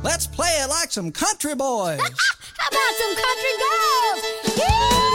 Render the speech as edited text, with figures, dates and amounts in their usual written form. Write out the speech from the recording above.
Let's play it like some country boys. How about some country girls? Yeah!